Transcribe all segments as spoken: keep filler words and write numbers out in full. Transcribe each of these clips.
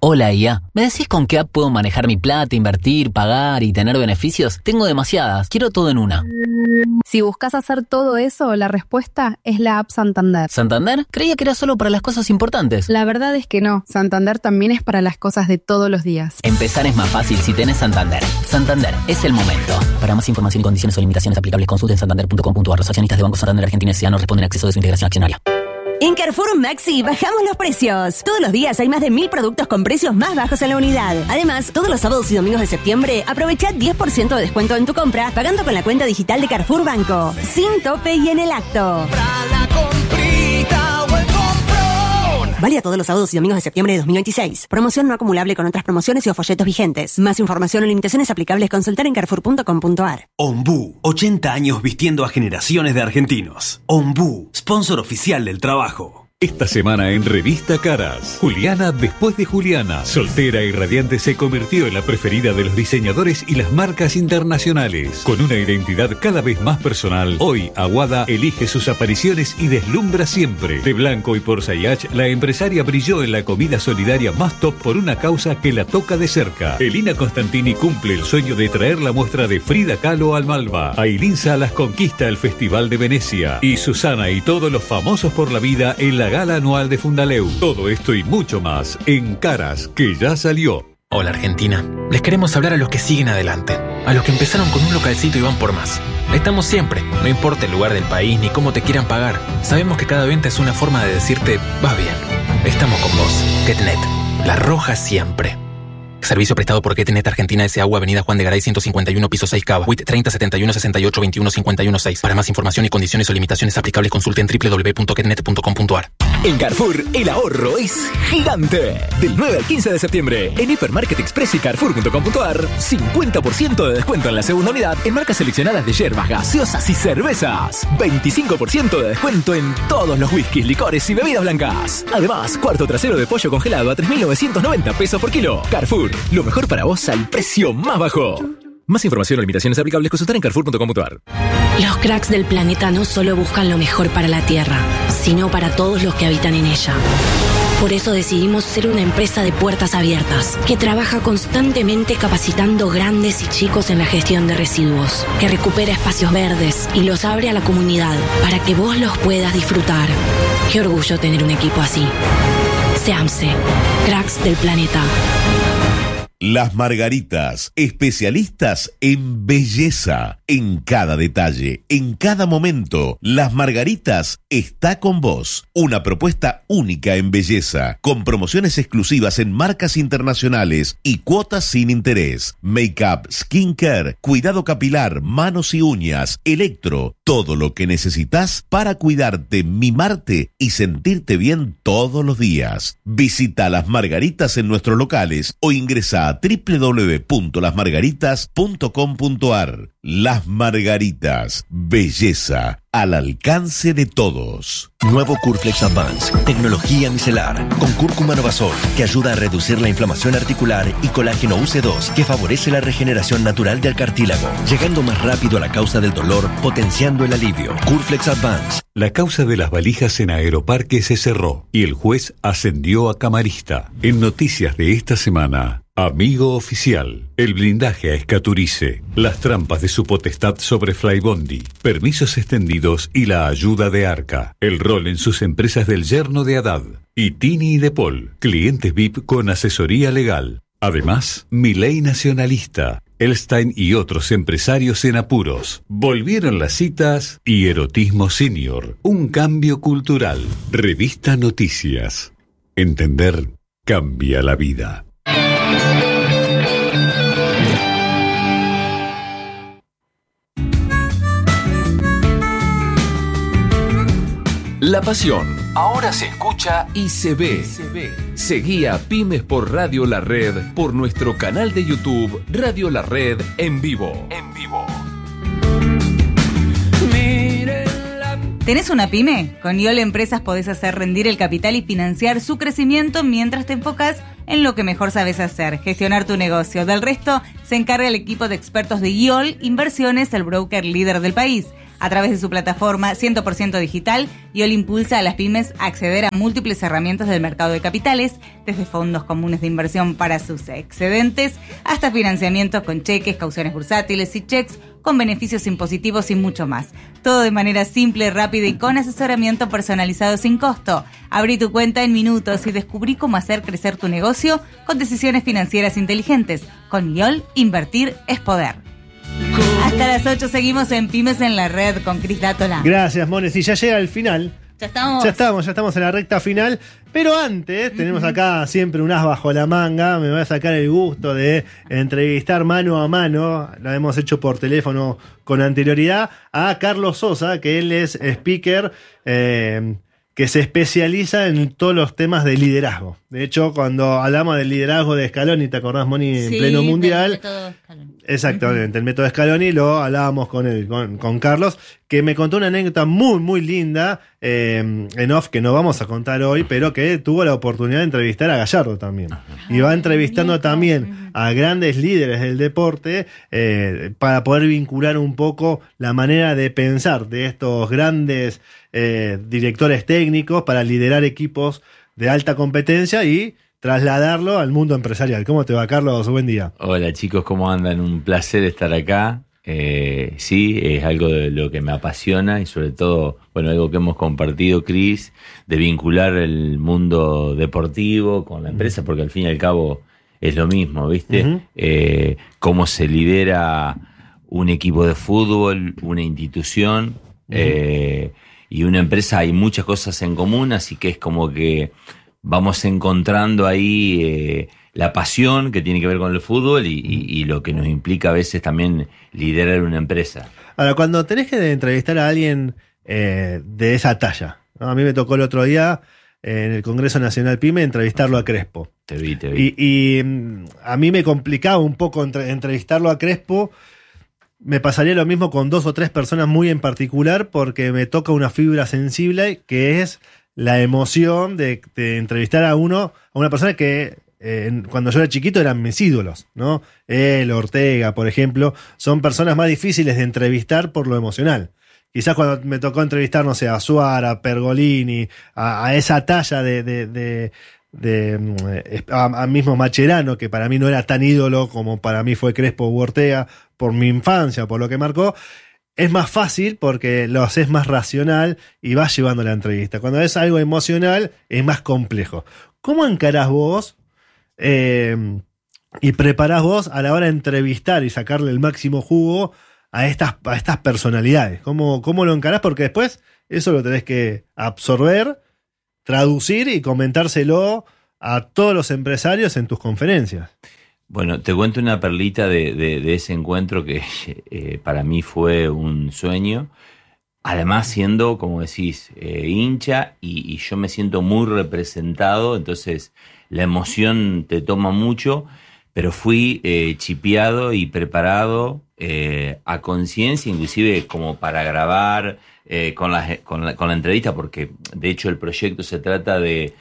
Hola I A, ¿me decís con qué app puedo manejar mi plata, invertir, pagar y tener beneficios? Tengo demasiadas, quiero todo en una. Si buscas hacer todo eso, la respuesta es la app Santander. ¿Santander? Creía que era solo para las cosas importantes. La verdad es que no, Santander también es para las cosas de todos los días. Empezar es más fácil si tenés Santander. Santander, es el momento. Para más información y condiciones o limitaciones aplicables, consulten santander punto com punto a r. Los accionistas de Banco Santander Argentina S A no responden a acceso de su integración accionaria. En Carrefour Maxi bajamos los precios. Todos los días hay más de mil productos con precios más bajos en la unidad. Además, todos los sábados y domingos de septiembre aprovecha diez por ciento de descuento en tu compra pagando con la cuenta digital de Carrefour Banco. Sin tope y en el acto. Válida todos los sábados y domingos de septiembre de dos mil veintiséis. Promoción no acumulable con otras promociones y o folletos vigentes. Más información o limitaciones aplicables consultar en carrefour punto com punto a r. Ombú, ochenta años vistiendo a generaciones de argentinos. Ombú, sponsor oficial del trabajo. Esta semana en Revista Caras, Juliana después de Juliana, soltera y radiante, se convirtió en la preferida de los diseñadores y las marcas internacionales. Con una identidad cada vez más personal, hoy Aguada elige sus apariciones y deslumbra siempre. De blanco y por Sayach, la empresaria brilló en la comida solidaria más top por una causa que la toca de cerca. Elina Constantini cumple el sueño de traer la muestra de Frida Kahlo al Malva. Ailín Salas conquista el Festival de Venecia. Y Susana y todos los famosos por la vida en la gala anual de Fundaleu. Todo esto y mucho más en Caras, que ya salió. Hola Argentina, les queremos hablar a los que siguen adelante, a los que empezaron con un localcito y van por más. Estamos siempre, no importa el lugar del país ni cómo te quieran pagar. Sabemos que cada venta es una forma de decirte, vas bien. Estamos con vos. Ketnet, la roja siempre. Servicio prestado por Ketnet Argentina S A U, Avenida Juan de Garay ciento cincuenta y uno, piso seis, Cava. W I T treinta setenta y uno sesenta y ocho veintiuno cincuenta y uno seis. Para más información y condiciones o limitaciones aplicables, consulten doble u doble u doble u punto ketnet punto com punto a r. En Carrefour, el ahorro es gigante. Del nueve al quince de septiembre, en Hipermarket Express y carrefour punto com punto a r, cincuenta por ciento de descuento en la segunda unidad en marcas seleccionadas de yerbas, gaseosas y cervezas. veinticinco por ciento de descuento en todos los whiskies, licores y bebidas blancas. Además, cuarto trasero de pollo congelado a tres mil novecientos noventa pesos por kilo. Carrefour, lo mejor para vos al precio más bajo. Más información o limitaciones aplicables, consultar en carrefour punto com punto a r. Los cracks del planeta no solo buscan lo mejor para la Tierra, sino para todos los que habitan en ella. Por eso decidimos ser una empresa de puertas abiertas, que trabaja constantemente capacitando grandes y chicos en la gestión de residuos, que recupera espacios verdes y los abre a la comunidad para que vos los puedas disfrutar. Qué orgullo tener un equipo así. SEAMSE, cracks del planeta. Las Margaritas, especialistas en belleza, en cada detalle, en cada momento. Las Margaritas está con vos. Una propuesta única en belleza, con promociones exclusivas en marcas internacionales y cuotas sin interés. Make-up, skincare, cuidado capilar, manos y uñas, electro, todo lo que necesitas para cuidarte, mimarte y sentirte bien todos los días. Visita Las Margaritas en nuestros locales o ingresa a doble u doble u doble u punto las margaritas punto com punto a r. Las Margaritas, belleza al alcance de todos. Nuevo Curflex Advance, tecnología micelar, con cúrcuma novasol, que ayuda a reducir la inflamación articular, y colágeno U C dos, que favorece la regeneración natural del cartílago, llegando más rápido a la causa del dolor, potenciando el alivio. Curflex Advance. La causa de las valijas en Aeroparque se cerró y el juez ascendió a camarista. En noticias de esta semana, Amigo Oficial, el blindaje a Escaturice, las trampas de su potestad sobre Flybondi, permisos extendidos y la ayuda de Arca, el rol en sus empresas del yerno de Haddad, y Tini y De Paul, clientes V I P con asesoría legal. Además, Milei Nacionalista, Elstein y otros empresarios en apuros. Volvieron las citas y Erotismo Senior, un cambio cultural. Revista Noticias. Entender cambia la vida. La pasión ahora se escucha y se ve. Seguí a Pymes por Radio La Red por nuestro canal de YouTube Radio La Red en vivo. En vivo. ¿Tenés una pyme? Con IOL Empresas podés hacer rendir el capital y financiar su crecimiento mientras te enfocas en lo que mejor sabes hacer, gestionar tu negocio. Del resto se encarga el equipo de expertos de IOL Inversiones, el broker líder del país. A través de su plataforma cien por ciento digital, IOL impulsa a las pymes a acceder a múltiples herramientas del mercado de capitales, desde fondos comunes de inversión para sus excedentes, hasta financiamientos con cheques, cauciones bursátiles y cheques, con beneficios impositivos y mucho más. Todo de manera simple, rápida y con asesoramiento personalizado sin costo. Abrí tu cuenta en minutos y descubrí cómo hacer crecer tu negocio con decisiones financieras inteligentes. Con IOL, invertir es poder. Hasta las ocho seguimos en Pymes en la Red con Cris Dátola. Gracias, Mones. Y ya llega el final. Ya estamos. Ya estamos, ya estamos en la recta final. Pero antes, uh-huh. tenemos acá siempre un as bajo la manga. Me voy a sacar el gusto de entrevistar mano a mano. Lo hemos hecho por teléfono con anterioridad a Carlos Sosa, que él es speaker eh, que se especializa en todos los temas de liderazgo. De hecho, cuando hablamos del liderazgo de Scaloni, ¿te acordás, Moni? En sí, pleno mundial. El método Scaloni. Exactamente, uh-huh. el método Scaloni lo hablábamos con él, con, con Carlos, que me contó una anécdota muy, muy linda, eh, en off, que no vamos a contar hoy, pero que tuvo la oportunidad de entrevistar a Gallardo también. Uh-huh. Y va entrevistando uh-huh. también a grandes líderes del deporte eh, para poder vincular un poco la manera de pensar de estos grandes eh, directores técnicos para liderar equipos de alta competencia y trasladarlo al mundo empresarial. ¿Cómo te va, Carlos? Buen día. Hola, chicos, ¿cómo andan? Un placer estar acá. Eh, sí, es algo de lo que me apasiona y sobre todo, bueno, algo que hemos compartido, Cris, de vincular el mundo deportivo con la empresa, porque al fin y al cabo es lo mismo, ¿viste? Uh-huh. Eh, cómo se lidera un equipo de fútbol, una institución, uh-huh. eh, y una empresa. Hay muchas cosas en común, así que es como que vamos encontrando ahí eh, la pasión que tiene que ver con el fútbol y, y, y lo que nos implica a veces también liderar una empresa. Ahora, cuando tenés que entrevistar a alguien eh, de esa talla, ¿no? A mí me tocó el otro día eh, en el Congreso Nacional PYME entrevistarlo a Crespo. Te vi, te vi. Y, y a mí me complicaba un poco entre, entrevistarlo a Crespo. Me pasaría lo mismo con dos o tres personas muy en particular porque me toca una fibra sensible que es la emoción de, de entrevistar a uno, a una persona que eh, cuando yo era chiquito eran mis ídolos, ¿no? Él, Ortega, por ejemplo, son personas más difíciles de entrevistar por lo emocional. Quizás cuando me tocó entrevistar, no sé, a Suárez, a Pergolini, a, a esa talla de, de, de, de a, a mismo Mascherano, que para mí no era tan ídolo como para mí fue Crespo u Ortega, por mi infancia, por lo que marcó, es más fácil porque lo haces más racional y vas llevando la entrevista. Cuando es algo emocional, es más complejo. ¿Cómo encarás vos eh, y preparás vos a la hora de entrevistar y sacarle el máximo jugo a estas, a estas personalidades? ¿Cómo, cómo lo encarás? Porque después eso lo tenés que absorber, traducir y comentárselo a todos los empresarios en tus conferencias. Bueno, te cuento una perlita de, de, de ese encuentro que eh, para mí fue un sueño. Además, siendo, como decís, eh, hincha y, y yo me siento muy representado, entonces la emoción te toma mucho, pero fui eh, chipeado y preparado eh, a conciencia, inclusive como para grabar eh, con, la, con, la, con la entrevista, porque de hecho el proyecto se trata de...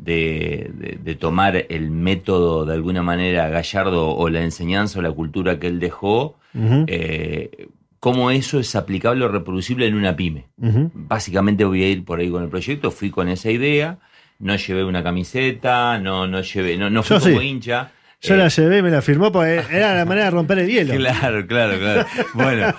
De, de, de tomar el método de alguna manera Gallardo o la enseñanza o la cultura que él dejó, uh-huh. eh, cómo eso es aplicable o reproducible en una pyme. Uh-huh. Básicamente voy a ir por ahí con el proyecto, fui con esa idea, no llevé una camiseta, no, no llevé, no, no fui Yo como sí. hincha. Yo eh, la llevé y me la firmó porque era la manera de romper el hielo. Claro, claro, claro. Bueno,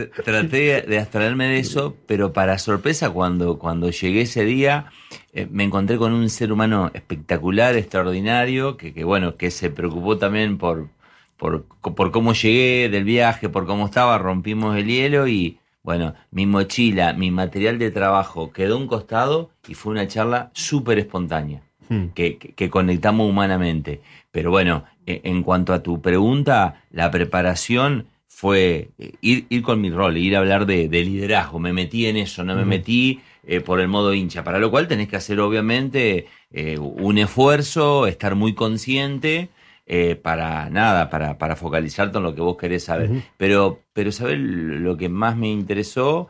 traté de abstraerme de eso, pero para sorpresa cuando, cuando llegué ese día eh, me encontré con un ser humano espectacular, extraordinario, que, que bueno, que se preocupó también por, por, por cómo llegué del viaje, por cómo estaba, rompimos el hielo y bueno, mi mochila, mi material de trabajo quedó a un costado y fue una charla súper espontánea. Que, que, que conectamos humanamente. Pero bueno, en cuanto a tu pregunta, la preparación fue ir, ir con mi rol, ir a hablar de, de liderazgo. Me metí en eso, no me metí eh, por el modo hincha, para lo cual tenés que hacer obviamente eh, un esfuerzo, estar muy consciente eh, para nada, para, para focalizarte en lo que vos querés saber. Uh-huh. Pero, pero saber lo que más me interesó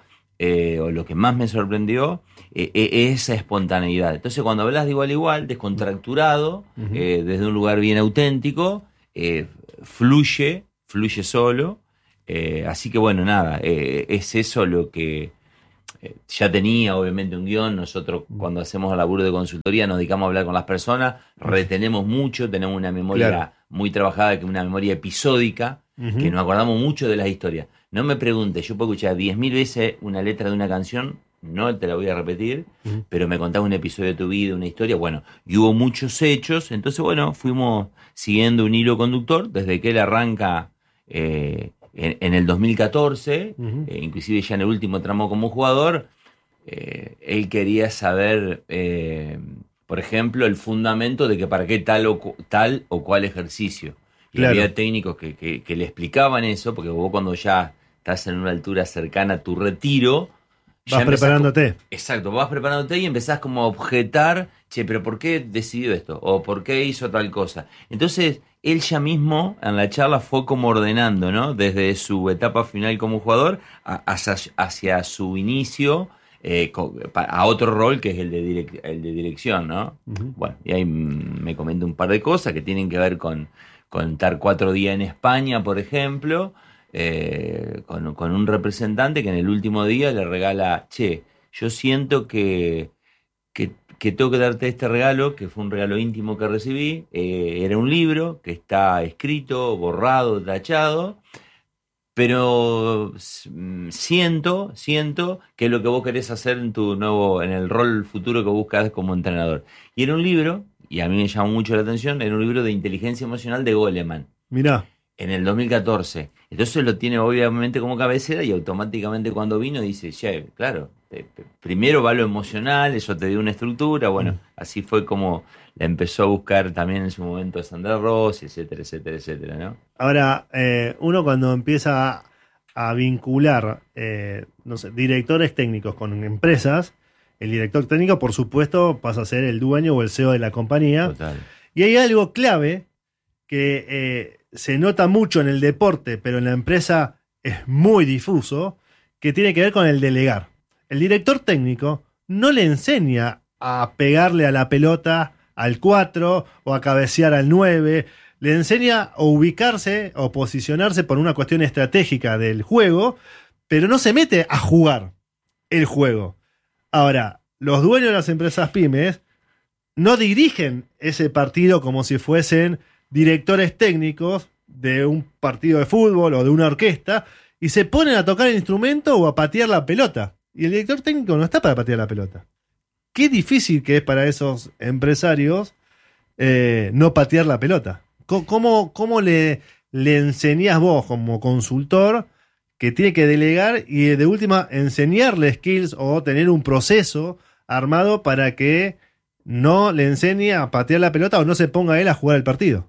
eh, o lo que más me sorprendió, eh, eh, es esa espontaneidad. Entonces, cuando hablas de igual a igual, descontracturado, uh-huh. eh, desde un lugar bien auténtico, eh, fluye, fluye solo. Eh, así que bueno, nada, eh, es eso lo que eh, ya tenía obviamente un guión. Nosotros cuando hacemos el laburo de consultoría nos dedicamos a hablar con las personas, retenemos mucho, tenemos una memoria claro. muy trabajada, que es una memoria episódica, uh-huh. que nos acordamos mucho de las historias. No me preguntes, yo puedo escuchar diez mil veces una letra de una canción, no te la voy a repetir, uh-huh. pero me contás un episodio de tu vida, una historia, bueno, y hubo muchos hechos, entonces bueno, fuimos siguiendo un hilo conductor desde que él arranca eh, en, en el dos mil catorce, uh-huh. eh, inclusive ya en el último tramo como jugador, eh, él quería saber, eh, por ejemplo, el fundamento de que para qué tal o, tal o cual ejercicio. Y claro. había técnicos que, que, que le explicaban eso, porque vos cuando ya estás en una altura cercana a tu retiro, vas preparándote. Con, exacto, vas preparándote y empezás como a objetar, che, pero ¿por qué decidió esto? O ¿por qué hizo tal cosa? Entonces, él ya mismo en la charla fue como ordenando, ¿no? Desde su etapa final como jugador a, hacia, hacia su inicio eh, a otro rol que es el de, direc- el de dirección, ¿no? Uh-huh. Bueno, y ahí me comenta un par de cosas que tienen que ver con, con estar cuatro días en España, por ejemplo, Eh, con, con un representante que en el último día le regala, che, yo siento que, que, que tengo que darte este regalo, que fue un regalo íntimo que recibí, eh, era un libro que está escrito, borrado, tachado, pero siento, siento que es lo que vos querés hacer en tu nuevo, en el rol futuro que buscas como entrenador. Y era un libro, y a mí me llamó mucho la atención, era un libro de inteligencia emocional de Goleman. Mirá. En el dos mil catorce. Entonces lo tiene obviamente como cabecera y automáticamente cuando vino dice, che, claro, te, te, primero va lo emocional, eso te dio una estructura, bueno, mm. así fue como la empezó a buscar también en su momento Sandra Ross, etcétera, etcétera, etcétera, ¿no? Ahora, eh, uno cuando empieza a, a vincular, eh, no sé, directores técnicos con empresas, el director técnico, por supuesto, pasa a ser el dueño o el C E O de la compañía. Total. Y hay algo clave que eh, se nota mucho en el deporte, pero en la empresa es muy difuso, que tiene que ver con el delegar. El director técnico no le enseña a pegarle a la pelota al cuatro o a cabecear al nueve, le enseña a ubicarse o posicionarse por una cuestión estratégica del juego, pero no se mete a jugar el juego. Ahora, los dueños de las empresas pymes no dirigen ese partido como si fuesen directores técnicos de un partido de fútbol o de una orquesta y se ponen a tocar el instrumento o a patear la pelota. Y el director técnico no está para patear la pelota. Qué difícil que es para esos empresarios eh, no patear la pelota. ¿Cómo, cómo le, le enseñás vos como consultor que tiene que delegar y de última enseñarle skills o tener un proceso armado para que no le enseñe a patear la pelota o no se ponga él a jugar el partido?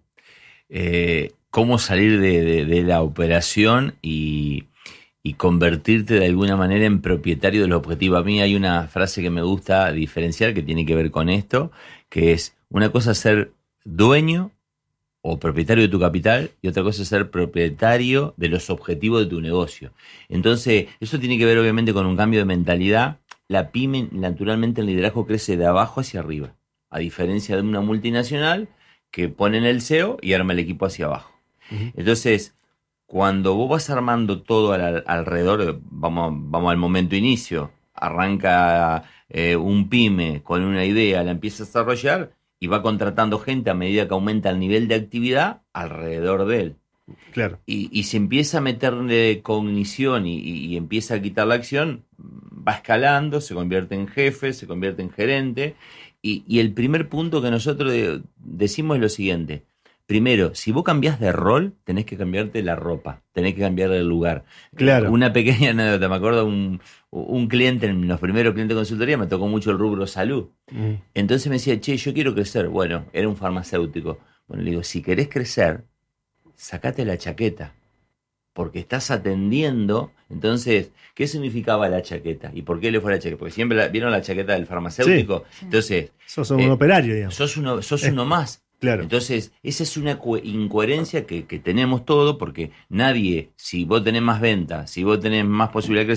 Eh, cómo salir de, de, de la operación y, y convertirte de alguna manera en propietario del objetivo. A mí hay una frase que me gusta diferenciar que tiene que ver con esto, que es una cosa ser dueño o propietario de tu capital y otra cosa es ser propietario de los objetivos de tu negocio. Entonces, eso tiene que ver obviamente con un cambio de mentalidad. La pyme, naturalmente, el liderazgo crece de abajo hacia arriba, a diferencia de una multinacional que pone en el C E O y arma el equipo hacia abajo. Uh-huh. Entonces, cuando vos vas armando todo al, alrededor, vamos, vamos al momento inicio, arranca eh, un pyme con una idea, la empieza a desarrollar y va contratando gente a medida que aumenta el nivel de actividad alrededor de él. Claro. Y, y se empieza a meterle cognición y, y, y empieza a quitar la acción, va escalando, se convierte en jefe, se convierte en gerente. Y, y el primer punto que nosotros de, decimos es lo siguiente. Primero, si vos cambiás de rol, tenés que cambiarte la ropa, tenés que cambiar el lugar. Claro. Una pequeña anécdota, me acuerdo un, un cliente, en los primeros clientes de consultoría, me tocó mucho el rubro salud. Mm. Entonces me decía, che, yo quiero crecer. Bueno, era un farmacéutico. Bueno, le digo, si querés crecer, sacate la chaqueta, porque estás atendiendo. Entonces, ¿qué significaba la chaqueta? ¿Y por qué le fue la chaqueta? Porque siempre la, vieron la chaqueta del farmacéutico. Sí. Entonces, sos un eh, operario, digamos. Sos uno, sos eh, uno más. Claro. Entonces, esa es una incoherencia que, que tenemos todo, porque nadie, si vos tenés más ventas, si vos tenés más posibilidad de crecer,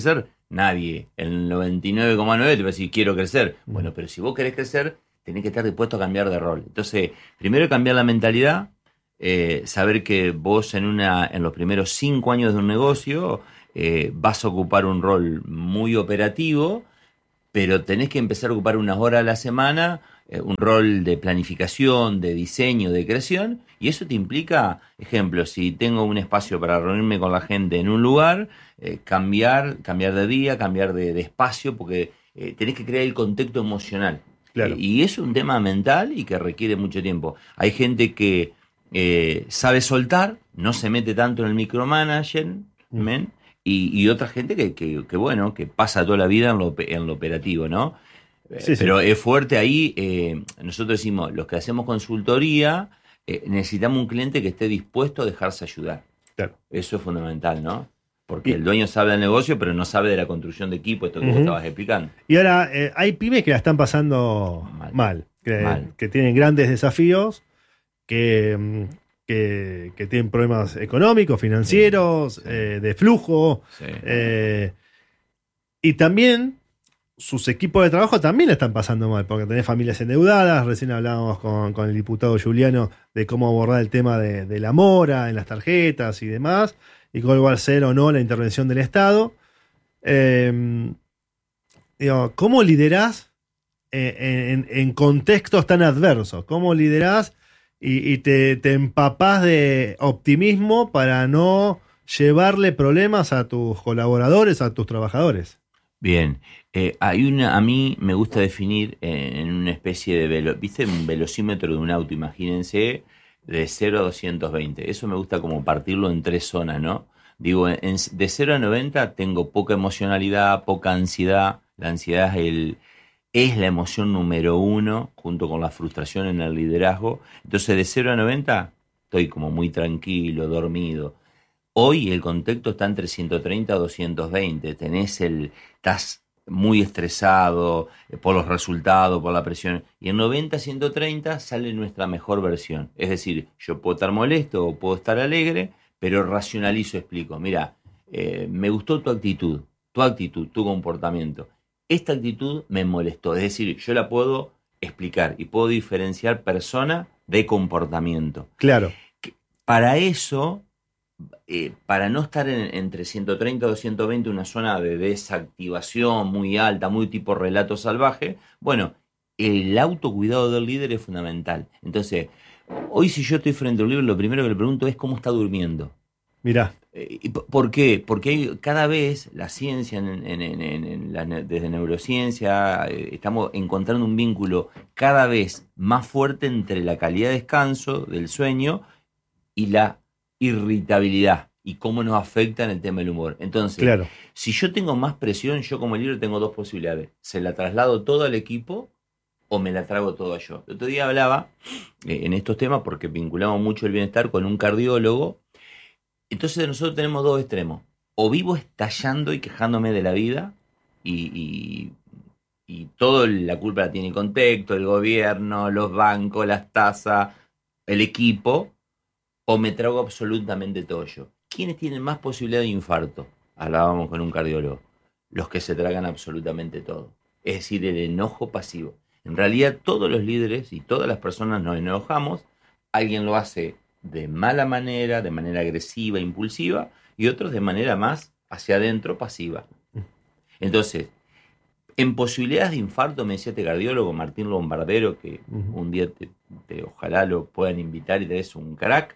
nadie, el noventa y nueve coma nueve te va a decir quiero crecer. Bueno, pero si vos querés crecer, tenés que estar dispuesto a cambiar de rol. Entonces, primero cambiar la mentalidad, eh, saber que vos en, una, en los primeros cinco años de un negocio eh, vas a ocupar un rol muy operativo, pero tenés que empezar a ocupar unas horas a la semana, eh, un rol de planificación, de diseño, de creación, y eso te implica, ejemplo, si tengo un espacio para reunirme con la gente en un lugar, eh, cambiar, cambiar de día, cambiar de, de espacio, porque eh, tenés que crear el contexto emocional. Claro. Eh, y es un tema mental y que requiere mucho tiempo. Hay gente que eh, sabe soltar, no se mete tanto en el micromanagement, mm. y, y otra gente que, que, que, bueno, que pasa toda la vida en lo, en lo operativo, ¿no? Sí, Pero sí. es fuerte ahí, eh, nosotros decimos, los que hacemos consultoría, eh, necesitamos un cliente que esté dispuesto a dejarse ayudar. Claro. Eso es fundamental, ¿no? Porque y, el dueño sabe del negocio, pero no sabe de la construcción de equipo, esto que uh-huh. vos estabas explicando. Y ahora, eh, hay pymes que la están pasando mal, mal, que, mal. que tienen grandes desafíos, que, que, que tienen problemas económicos, financieros, sí, sí. Eh, de flujo, sí. eh, y también sus equipos de trabajo también la están pasando mal, porque tenés familias endeudadas. Recién hablábamos con, con el diputado Juliano de cómo abordar el tema de, de la mora en las tarjetas y demás, y cuál va a ser o no la intervención del Estado. Eh, digo, ¿cómo liderás en, en, en contextos tan adversos? ¿Cómo liderás y, y te, te empapás de optimismo para no llevarle problemas a tus colaboradores, a tus trabajadores? Bien, eh, hay una, a mí me gusta definir en una especie de velo, ¿viste? Un velocímetro de un auto, imagínense, de cero a doscientos veinte. Eso me gusta como partirlo en tres zonas, ¿no? Digo, en, de cero a noventa tengo poca emocionalidad, poca ansiedad. La ansiedad es, el, es la emoción número uno, junto con la frustración en el liderazgo. Entonces, de cero a noventa estoy como muy tranquilo, dormido. Hoy el contexto está entre ciento treinta a doscientos veinte. Tenés el, estás muy estresado por los resultados, por la presión. Y en noventa a ciento treinta sale nuestra mejor versión. Es decir, yo puedo estar molesto o puedo estar alegre, pero racionalizo, explico. Mira, eh, me gustó tu actitud, tu actitud, tu comportamiento. Esta actitud me molestó. Es decir, yo la puedo explicar y puedo diferenciar persona de comportamiento. Claro. Para eso... Eh, para no estar en, entre ciento treinta y doscientos veinte, una zona de desactivación muy alta, muy tipo relato salvaje, bueno, el autocuidado del líder es fundamental. Entonces, hoy si yo estoy frente a un líder, lo primero que le pregunto es cómo está durmiendo. Mirá. Eh, ¿Por qué? Porque hay, cada vez la ciencia, en, en, en, en la, desde neurociencia, eh, estamos encontrando un vínculo cada vez más fuerte entre la calidad de descanso, del sueño, y la irritabilidad y cómo nos afecta en el tema del humor. Entonces, claro. si yo tengo más presión, yo como líder tengo dos posibilidades. Se la traslado todo al equipo o me la trago todo yo. El otro día hablaba eh, en estos temas porque vinculamos mucho el bienestar con un cardiólogo. Entonces nosotros tenemos dos extremos. O vivo estallando y quejándome de la vida y, y, y toda la culpa la tiene el contexto, el gobierno, los bancos, las tasas, el equipo, o me trago absolutamente todo yo. ¿Quiénes tienen más posibilidad de infarto? Hablábamos con un cardiólogo. Los que se tragan absolutamente todo. Es decir, el enojo pasivo. En realidad, todos los líderes y todas las personas nos enojamos. Alguien lo hace de mala manera, de manera agresiva, impulsiva, y otros de manera más hacia adentro, pasiva. Entonces, en posibilidades de infarto, me decía este cardiólogo, Martín Lombardero, que uh-huh. un día te, te, ojalá lo puedan invitar y te des un crack,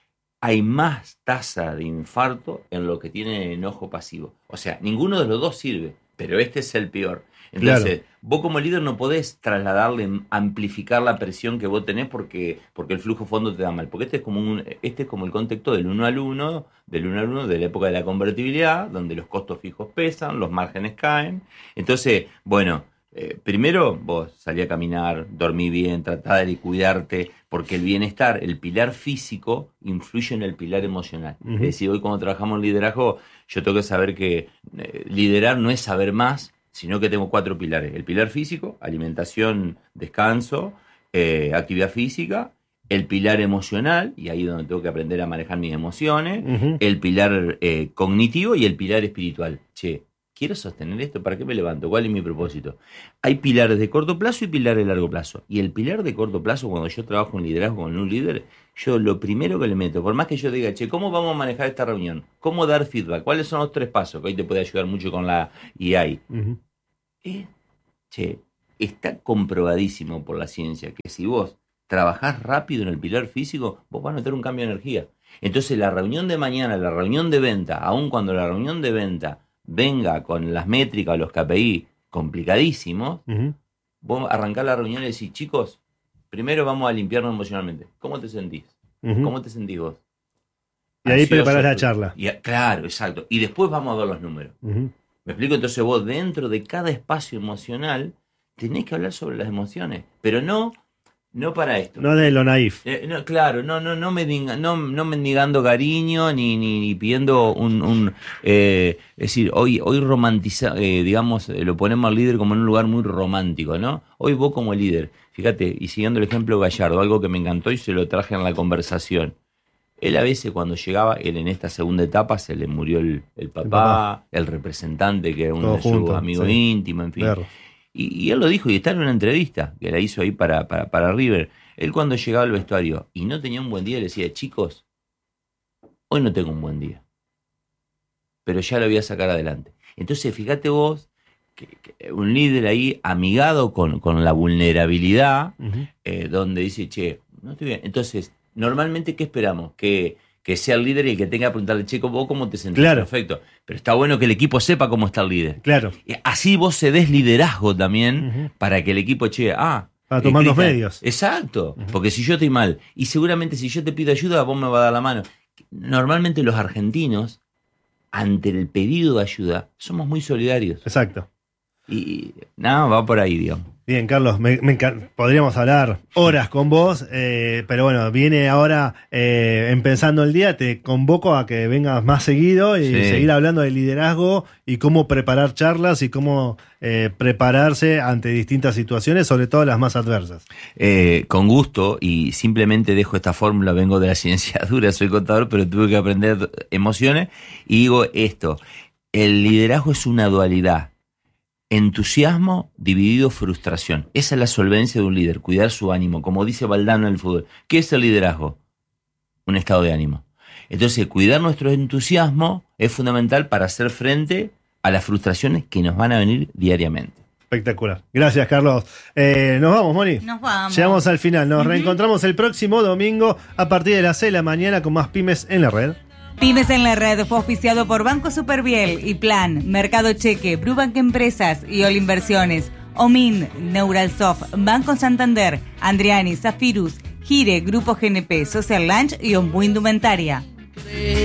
hay más tasa de infarto en lo que tiene enojo pasivo. O sea, ninguno de los dos sirve, pero este es el peor. Entonces, claro. vos como líder no podés trasladarle, amplificar la presión que vos tenés porque, porque el flujo fondo te da mal. Porque este es como un, este es como el contexto del uno al uno, del uno al uno de la época de la convertibilidad, donde los costos fijos pesan, los márgenes caen. Entonces, bueno, eh, primero vos salí a caminar, dormí bien, tratá de cuidarte, porque el bienestar, el pilar físico, influye en el pilar emocional. Uh-huh. Es decir, hoy cuando trabajamos en liderazgo, yo tengo que saber que eh, liderar no es saber más, sino que tengo cuatro pilares. El pilar físico, alimentación, descanso, eh, actividad física. El pilar emocional, y ahí es donde tengo que aprender a manejar mis emociones. Uh-huh. El pilar eh, cognitivo y el pilar espiritual. Che, ¿quiero sostener esto? ¿Para qué me levanto? ¿Cuál es mi propósito? Hay pilares de corto plazo y pilares de largo plazo. Y el pilar de corto plazo, cuando yo trabajo en liderazgo con un líder, yo lo primero que le meto, por más que yo diga, che, ¿cómo vamos a manejar esta reunión? ¿Cómo dar feedback? ¿Cuáles son los tres pasos? Que hoy te puede ayudar mucho con la I A. Uh-huh. eh, che, está comprobadísimo por la ciencia que si vos trabajás rápido en el pilar físico, vos vas a notar un cambio de energía. Entonces la reunión de mañana, la reunión de venta, aun cuando la reunión de venta venga con las métricas o los K P I complicadísimos, uh-huh. vos arrancás la reunión y decís, chicos, primero vamos a limpiarnos emocionalmente. ¿Cómo te sentís? Uh-huh. ¿Cómo te sentís vos? Y ahí preparás la charla. Y, claro, exacto. Y después vamos a ver los números. Uh-huh. ¿Me explico? Entonces vos dentro de cada espacio emocional tenés que hablar sobre las emociones, pero no... No para esto. No de lo naif. Eh, no, claro, no, no, no, mendiga, no, no mendigando cariño ni, ni, ni pidiendo un, un eh, es decir, hoy, hoy romantiza, eh, digamos, eh, lo ponemos al líder como en un lugar muy romántico, ¿no? Hoy vos como líder, fíjate, y siguiendo el ejemplo Gallardo, algo que me encantó y se lo traje en la conversación. Él a veces cuando llegaba, él en esta segunda etapa se le murió el, el, papá, el papá, el representante que era uno de sus amigos sí. íntimos, en fin. Claro. Y, y él lo dijo, y está en una entrevista que la hizo ahí para, para, para River. Él cuando llegaba al vestuario y no tenía un buen día, le decía, chicos, hoy no tengo un buen día, pero ya lo voy a sacar adelante. Entonces, fíjate vos, que, que un líder ahí amigado con, con la vulnerabilidad, uh-huh. eh, donde dice, che, no estoy bien. Entonces, normalmente, ¿qué esperamos? Que... que sea el líder y el que tenga que preguntarle, chico, vos cómo te sentís. Claro. Perfecto. Pero está bueno que el equipo sepa cómo está el líder. Claro. Y así vos cedés liderazgo también uh-huh. para que el equipo, che, ah. Para tomar los medios. Exacto. Uh-huh. Porque si yo estoy mal, y seguramente si yo te pido ayuda, vos me vas a dar la mano. Normalmente los argentinos, ante el pedido de ayuda, somos muy solidarios. Exacto. Y nada, va por ahí, digamos. Bien, Carlos, me, me enc- podríamos hablar horas con vos, eh, pero bueno, viene ahora eh, empezando el día, te convoco a que vengas más seguido y sí. seguir hablando de liderazgo y cómo preparar charlas y cómo eh, prepararse ante distintas situaciones, sobre todo las más adversas. Eh, con gusto, y simplemente dejo esta fórmula, vengo de la ciencia dura, soy contador, pero tuve que aprender emociones, y digo esto, el liderazgo es una dualidad. Entusiasmo dividido frustración. Esa es la solvencia de un líder, cuidar su ánimo. Como dice Valdano en el fútbol. ¿Qué es el liderazgo? Un estado de ánimo. Entonces, cuidar nuestro entusiasmo es fundamental para hacer frente a las frustraciones que nos van a venir diariamente. Espectacular. Gracias, Carlos. Eh, nos vamos, Moni. Nos vamos. Llegamos al final. Nos uh-huh. reencontramos el próximo domingo a partir de las seis de la mañana con más Pymes en la Red. Pymes en la Red fue auspiciado por Banco Superviel y Plan, Mercado Cheque, Brubank Empresas y All Inversiones, Omin, Neuralsoft, Banco Santander, Andriani, Zafirus, Gire, Grupo G N P, Social Lunch y Ombu Indumentaria.